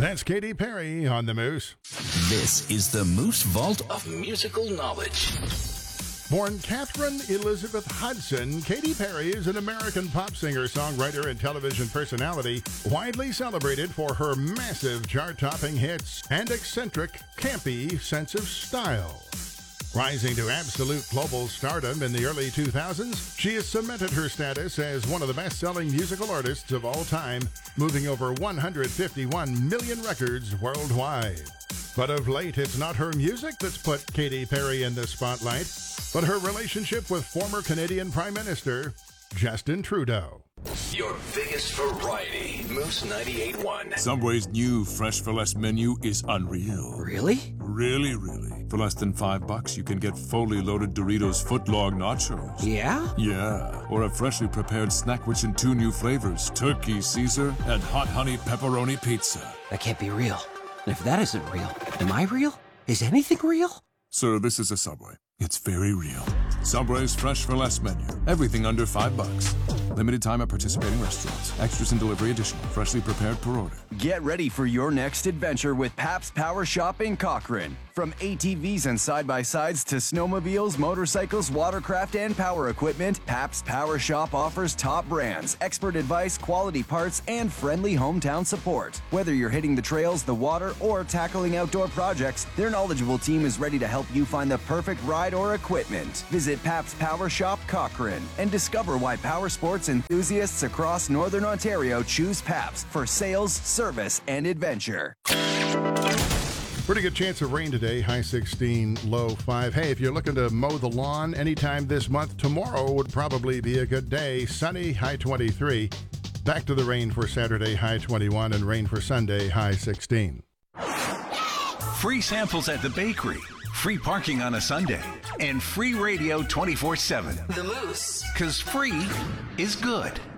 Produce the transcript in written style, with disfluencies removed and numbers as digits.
That's Katy Perry on the Moose. This is the Moose Vault of Musical Knowledge. Born Catherine Elizabeth Hudson, Katy Perry is an American pop singer, songwriter, and television personality, widely celebrated for her massive chart-topping hits and eccentric, campy sense of style. Rising to absolute global stardom in the early 2000s, she has cemented her status as one of the best-selling musical artists of all time, moving over 151 million records worldwide. But of late, it's not her music that's put Katy Perry in the spotlight, but her relationship with former Canadian Prime Minister Justin Trudeau. Your biggest variety, Moose 98.1. Subway's new Fresh for Less menu is unreal. Really? Really. For less than $5, you can get fully loaded Doritos footlong nachos. Yeah? Yeah. Or a freshly prepared Snackwich in 2 new flavors, Turkey Caesar and Hot Honey Pepperoni Pizza. That can't be real. And if that isn't real, am I real? Is anything real? Sir, this is a Subway. It's very real. Subway's Fresh for Less menu. Everything under $5. Limited time at participating restaurants. Extras and delivery additional. Freshly prepared per order. Get ready for your next adventure with Pabst Power Shop in Cochrane. From ATVs and side-by-sides to snowmobiles, motorcycles, watercraft, and power equipment, Pabst Power Shop offers top brands, expert advice, quality parts, and friendly hometown support. Whether you're hitting the trails, the water, or tackling outdoor projects, their knowledgeable team is ready to help you find the perfect ride or equipment. Visit Pabst Power Shop Cochrane and discover why power sports enthusiasts across Northern Ontario choose Pabst for sales, service, and adventure. Pretty good chance of rain today, high 16, low 5. Hey, if you're looking to mow the lawn anytime this month, tomorrow would probably be a good day. Sunny, high 23. Back to the rain for Saturday, high 21, and rain for Sunday, high 16. Free samples at the bakery, free parking on a Sunday, and free radio 24/7. The Moose. 'Cause free is good.